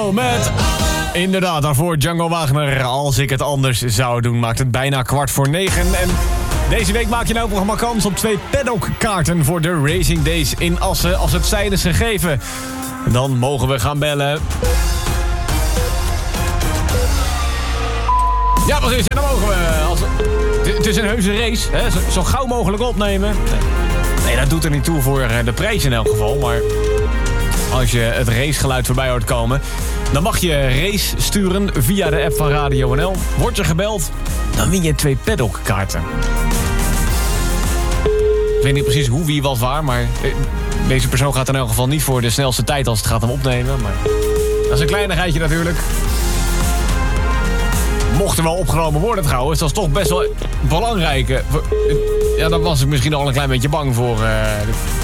Django met... Inderdaad, daarvoor Django Wagner. Als ik het anders zou doen, maakt het bijna 8:45. En deze week maak je nou ook nog maar kans op 2 paddockkaarten voor de Racing Days in Assen. Als het zijn is gegeven, dan mogen we gaan bellen. Ja, precies. En dan mogen we... Het is een heuse race, hè? Zo gauw mogelijk opnemen. Nee, dat doet er niet toe voor de prijs in elk geval. Maar als je het racegeluid voorbij hoort komen, dan mag je race sturen via de app van Radio NL. Word je gebeld, dan win je 2 paddockkaarten. Ik weet niet precies hoe, wie, wat, waar, maar deze persoon gaat in elk geval niet voor de snelste tijd als het gaat hem opnemen. Maar dat is een kleinigheidje natuurlijk. Mocht er wel opgenomen worden trouwens, dat is toch best wel belangrijk. Ja, daar was ik misschien al een klein beetje bang voor.